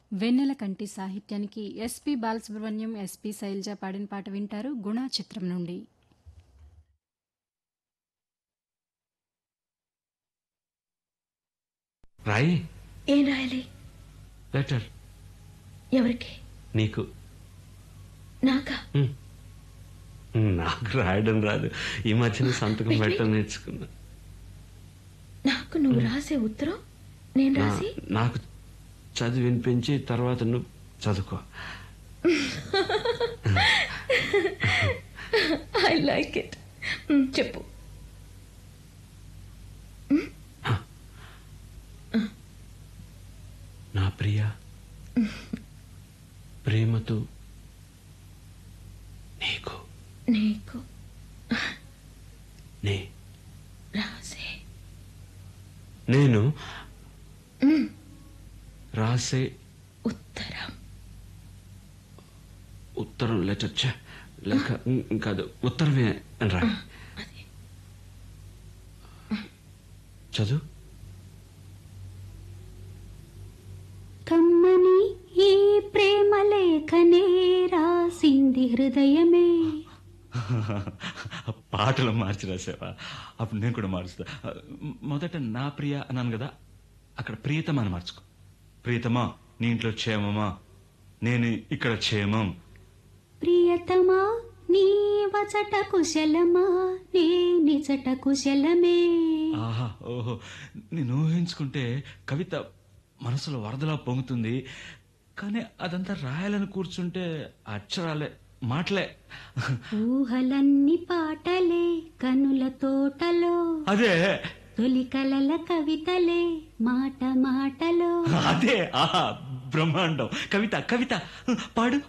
వెన్నెల కంటి సాహిత్యానికి SP Balasubrahmanyam, SP Shailaja పాడిన పాట వింటారు. గుణ చిత్రం నుండి. రాయి. ఏం రాయాలి? లెటర్. ఎవరికి? నీకు. నాకా? నాకు రాయడం రాదు. ఈ మధ్యన సంతకం పెట్టడం నేర్చుకున్నా. నాకు నువ్వు రాసే ఉత్తరం నేను రాసి నాకు చదివి వినిపించి తర్వాత నువ్వు చదువుకో. I like it. చెప్పు. నా ప్రియ, ప్రేమతో నీకు నీకు నే రాసే నేను రాసే ఉత్తరం. ఉత్తరం లెటర్ లేక కాదు, ఉత్తరమే అని రా. అదే చదువు. కమ్మని ఈ ప్రేమ లేఖనే రాసింది హృదయమే. పాటలు మార్చి రాసావా? అప్పుడు నేను కూడా మారుస్తా. మొదట నా ప్రియ అన్నాను కదా, అక్కడ ప్రియతమా అని మార్చుకో. ప్రియతమా, నీ ఇంట్లో క్షేమమా? నేను ఇక్కడ క్షేమం. ప్రియతమా నీ వచట కుశలమా, నే నిజట కుశలమే. ఆహా, ఓహో, నేను ఊహించుకుంటే కవిత మనసులో వరదలా పొంగుతుంది. కానీ అదంతా రాయాలని కూర్చుంటే అక్షరాలే, మాటలే. ఊహలన్నీ పాటలే కనుల తోటలో, అదే తొలి కలల కవితలే మాట మాటలో. అదే, ఆహా, బ్రహ్మాండం. కవిత, కవిత పాడు.